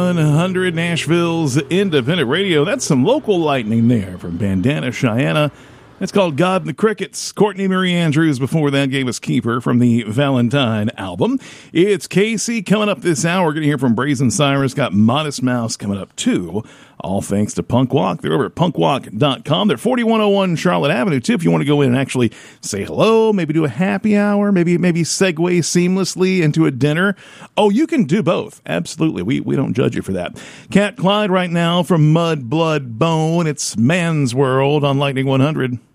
100, Nashville's independent radio. That's some local lightning there from Bandana Cheyenne. It's called God and the Crickets. Courtney Marie Andrews before that gave us Keeper from the Valentine album. It's Casey coming up this hour. We're going to hear from Brazen Cyrus. Got Modest Mouse coming up too. All thanks to Punk Walk. They're over at punkwalk.com. They're 4101 Charlotte Avenue too. If you want to go in and actually say hello, maybe do a happy hour, maybe segue seamlessly into a dinner. Oh, you can do both. Absolutely. We don't judge you for that. Cat Clyde right now from Mud, Blood, Bone. It's Man's World on Lightning 100.